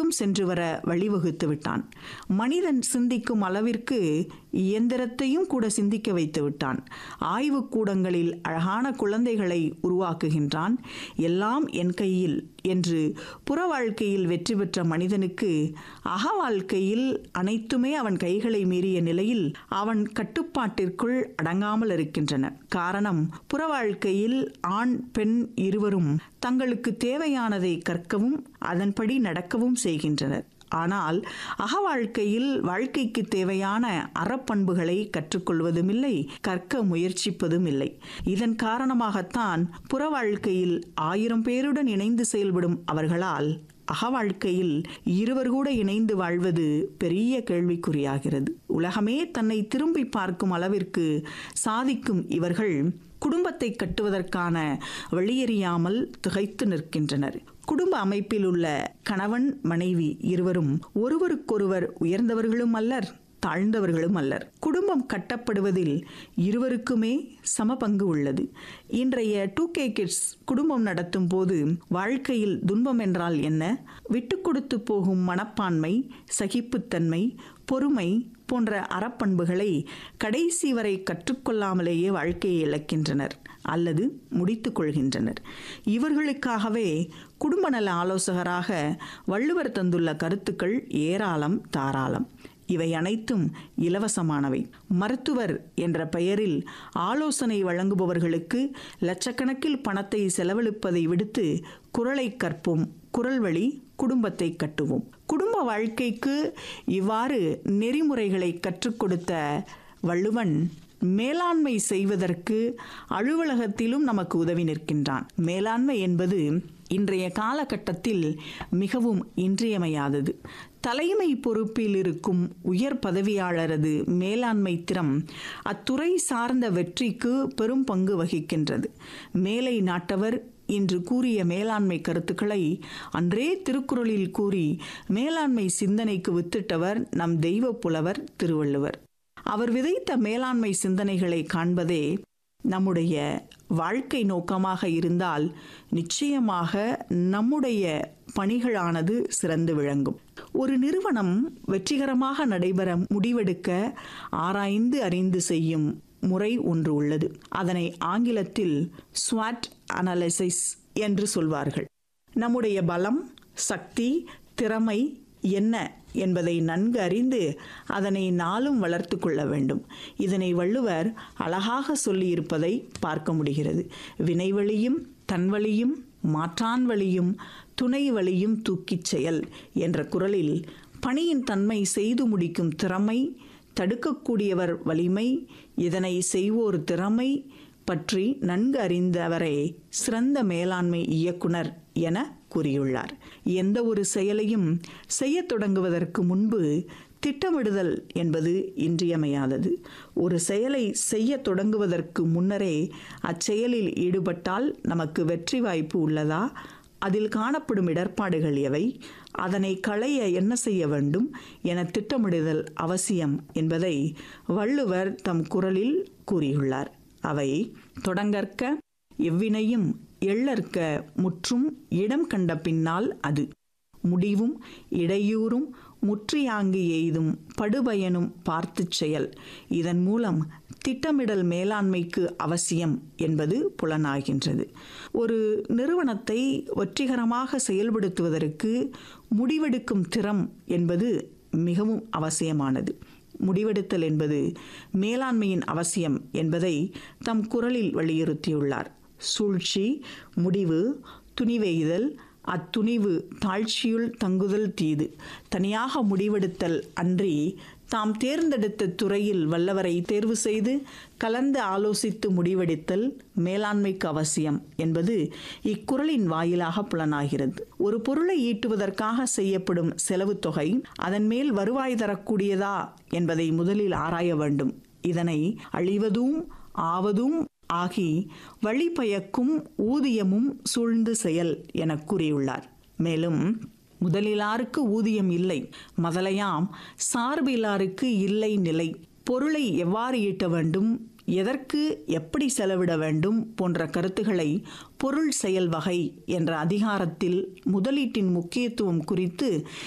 தூரம் சென்று வர வழிவகுத்து விட்டான். மனிதன் சிந்திக்கும் அளவிற்கு இயந்திரத்தையும் கூட சிந்திக்க வைத்து விட்டான். ஆய்வுக்கூடங்களில் அழகான குழந்தைகளை உருவாக்குகின்றான். எல்லாம் என் கையில் என்று புற வாழ்க்கையில் வெற்றி பெற்ற மனிதனுக்கு அக வாழ்க்கையில் அனைத்துமே அவன் கைகளை மீறிய நிலையில் அவன் கட்டுப்பாட்டிற்குள் அடங்காமல் இருக்கின்றன. காரணம், புற வாழ்க்கையில் ஆண் பெண் இருவரும் தங்களுக்கு தேவையானதை கற்கவும் அதன்படி நடக்கவும் செய்கின்றனர். ஆனால் அக வாழ்க்கையில் வாழ்க்கைக்கு தேவையான அறப்பண்புகளை கற்றுக்கொள்வதும் இல்லை, கற்க முயற்சிப்பதும் இல்லை. இதன் காரணமாகத்தான் புற வாழ்க்கையில் 1000 பேருடன் இணைந்து செயல்படும் அவர்களால் அக வாழ்க்கையில் இருவர் கூட இணைந்து வாழ்வது பெரிய கேள்விக்குறியாகிறது. உலகமே தன்னை திரும்பி பார்க்கும் அளவிற்கு சாதிக்கும் இவர்கள் குடும்பத்தை கட்டுவதற்கான வழியறியாமல் திகைத்து நிற்கின்றனர். குடும்ப அமைப்பில் உள்ள கணவன் மனைவி இருவரும் ஒருவருக்கொருவர் உயர்ந்தவர்களும் அல்லர், தாழ்ந்தவர்களும் அல்லர். குடும்பம் கட்டப்படுவதில் இருவருக்குமே சம பங்கு உள்ளது. இன்றைய 2K கிட்ஸ் குடும்பம் நடத்தும் போது வாழ்க்கையில் துன்பம் என்றால் என்ன, விட்டு கொடுத்து போகும் மனப்பான்மை, சகிப்புத்தன்மை, பொறுமை போன்ற அறப்பண்புகளை கடைசி வரை கற்றுக்கொள்ளாமலேயே வாழ்க்கையை இழக்கின்றனர் அல்லது முடித்து கொள்கின்றனர். இவர்களுக்காகவே குடும்ப நல ஆலோசகராக வள்ளுவர் தந்துள்ள கருத்துக்கள் ஏராளம் தாராளம். இவை அனைத்தும் இலவசமானவை. மருத்துவர் என்ற பெயரில் ஆலோசனை வழங்குபவர்களுக்கு லட்சக்கணக்கில் பணத்தை செலவழிப்பதை விடுத்து குறளை கற்போம், குறள் வழி குடும்பத்தை கட்டுவோம். குடும்ப வாழ்க்கைக்கு இவ்வாறு நெறிமுறைகளை கற்றுக் கொடுத்த வள்ளுவன் மேலாண்மை செய்வதற்கு அலுவலகத்திலும் நமக்கு உதவி நிற்கின்றான். மேலாண்மை என்பது இன்றைய காலகட்டத்தில் மிகவும் இன்றியமையாதது. தலைமை பொறுப்பில் இருக்கும் உயர் பதவியாளரது மேலாண்மை திறம் அத்துறை சார்ந்த வெற்றிக்கு பெரும் பங்கு வகிக்கின்றது. மேலை நாட்டவர் இன்று கூறிய மேலாண்மை கருத்துக்களை அன்றே திருக்குறளில் கூறி மேலாண்மை சிந்தனைக்கு வித்திட்டவர் நம் தெய்வ புலவர் திருவள்ளுவர். அவர் விதைத்த மேலாண்மை சிந்தனைகளை காண்பதே நம்முடைய வாழ்க்கை நோக்கமாக இருந்தால் நிச்சயமாக நம்முடைய பணிகளானது சிறந்து விளங்கும். ஒரு நிறுவனம் வெற்றிகரமாக நடைபெற முடிவெடுக்க ஆராய்ந்து அறிந்து செய்யும் முறை ஒன்று உள்ளது. அதனை ஆங்கிலத்தில் SWOT அனாலிசிஸ் என்று சொல்வார்கள். நம்முடைய பலம், சக்தி, திறமை என்ன என்பதை நன்கு அறிந்து அதனை நாளும் வளர்த்து கொள்ள வேண்டும். இதனை வள்ளுவர் அழகாக சொல்லியிருப்பதை பார்க்க முடிகிறது. வினைவழியும் தன்வழியும் மாற்றான் வழியும் துணை வழியும் தூக்கிச் செயல் என்ற குறளில் பணியின் தன்மை செய்து முடிக்கும் திறமை, தடுக்கக்கூடியவர் வலிமை, இதனை செய்வோர் திறமை பற்றி நன்கு அறிந்தவரே சிறந்த மேலாண்மை இயக்குனர் என கூறியுள்ளார். எந்த ஒரு செயலையும் செய்ய தொடங்குவதற்கு முன்பு திட்டமிடுதல் என்பது இன்றியமையாதது. ஒரு செயலை செய்ய தொடங்குவதற்கு முன்னரே அச்செயலில் ஈடுபட்டால் நமக்கு வெற்றி வாய்ப்பு உள்ளதா, அதில் காணப்படும் இடர்பாடுகள் எவை, அதனை களைய என்ன செய்ய வேண்டும் என திட்டமிடுதல் அவசியம் என்பதை வள்ளுவர் தம் குறளில் கூறியுள்ளார். அவை தொடங்கற்க எவ்வினையும் எள்ளற்க முற்றும் இடம் கண்ட பின்னால் அது முடிவும் இடையூறும் முற்றியாங்கு எய்தும் படுபயனும் பார்த்து செயல். இதன் மூலம் திட்டமிடல் மேலாண்மைக்கு அவசியம் என்பது புலனாகின்றது. ஒரு நிறுவனத்தை வெற்றிகரமாக செயல்படுத்துவதற்கு முடிவெடுக்கும் திறம் என்பது மிகவும் அவசியமானது. முடிவெடுத்தல் என்பது மேலாண்மையின் அவசியம் என்பதை தம் குறளில் வலியுறுத்தியுள்ளார். சூழ்ச்சி, முடிவு, துணிவெய்தல், அத்துணிவு தாழ்ச்சியுள் தங்குதல் தீது. தனியாக முடிவெடுத்தல் அன்றி தாம் தேர்ந்தெடுத்த துறையில் வல்லவரை தேர்வு செய்து கலந்து ஆலோசித்து முடிவெடுத்தல் மேலாண்மைக்கு அவசியம் என்பது இக்குறளின் வாயிலாக புலனாகிறது. ஒரு பொருளை ஈட்டுவதற்காக செய்யப்படும் செலவு தொகை அதன் மேல் வருவாய் தரக்கூடியதா என்பதை முதலில் ஆராய வேண்டும். இதனை அழிவதும் ஆவதும் ஆகி வழி பயக்கும் ஊதியமும் சூழ்ந்து செயல் என கூறியுள்ளார். மேலும் முதலிலாருக்கு ஊதியம் இல்லை, முதலையாம் சார்பிலாருக்கு இல்லை நிலை. பொருளை எவ்வாறு ஈட்ட வேண்டும், எதற்கு எப்படி செலவிட வேண்டும் போன்ற கருத்துக்களை பொருள் செயல் வகை என்ற அதிகாரத்தில் முதலீட்டின் முக்கியத்துவம் குறித்து